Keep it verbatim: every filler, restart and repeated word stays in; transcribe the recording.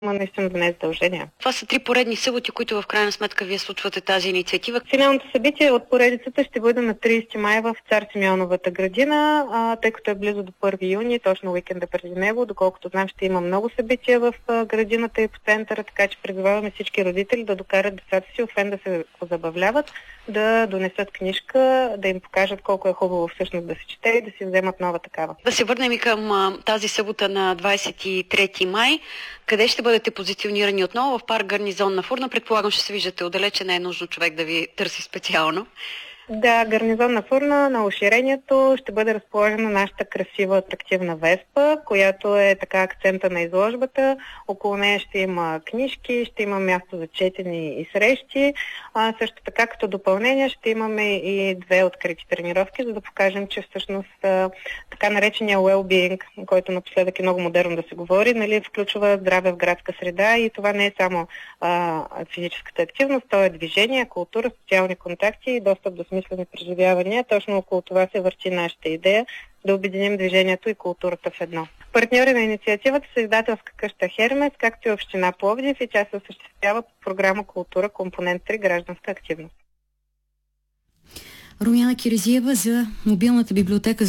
Ма наистина да не е задължение. Това са три поредни съботи, които в крайна сметка вие случвате тази инициатива. Финалното събитие от поредицата ще бъде на тридесети май в Цар Симеоновата градина, а, тъй като е близо до първи юни, точно уикенда преди него. Доколкото знам, ще има много събития в а, градината и по центъра, така че призоваваме всички родители да докарат децата си, освен да се позабавляват, да донесат книжка, да им покажат колко е хубаво всъщност да се чете и да си вземат нова такава. Да се върнем и към а, тази събота на двадесет и трети май. Къде ще бъдете позиционирани отново? В парк Гарнизон на Фурна. Предполагам, ще се виждате отдалече, не е нужно човек да ви търси специално. Да, Гарнизон на Фурна на уширението ще бъде разположена нашата красива атрактивна Веспа, която е така акцента на изложбата. Около нея ще има книжки, ще има място за четене и срещи. А, също така като допълнение ще имаме и две открити тренировки, за да покажем, че всъщност а, така наречения well-being, който напоследък е много модерно да се говори, нали, включва здраве в градска среда и това не е само а, физическата активност, то е движение, култура, социални контакти и достъп до смислени преживявания. Точно около това се върти нашата идея да обединим движението и културата в едно. Партньори на инициативата са издателска къща Хермес, както и община Пловдив, и тя се осъществява по програма Култура, компонент три, гражданска активност. Румяна Кирезиева за мобилната библиотека